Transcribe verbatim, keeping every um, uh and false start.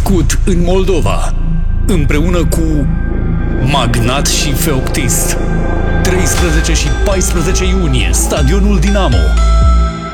născut în Moldova, împreună cu Magnat și Feoptist. treisprezece și paisprezece iunie, Stadionul Dinamo.